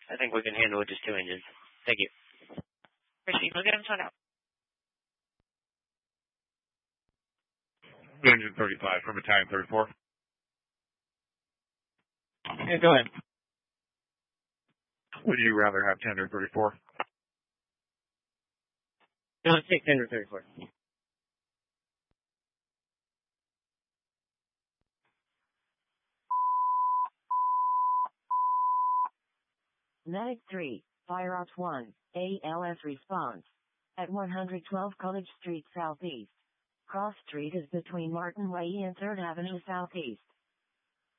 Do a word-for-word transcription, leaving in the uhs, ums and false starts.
I think we can handle it just two engines. Thank you. Proceed. We'll get him towed out. Engine thirty-five from Italian thirty-four. Yeah, go ahead. Would you rather have tender thirty-four? No, let's take tender thirty-four. Medic three, Fire Ops one, A L S response. At one twelve College Street Southeast. Cross Street is between Martin Way and third Avenue Southeast.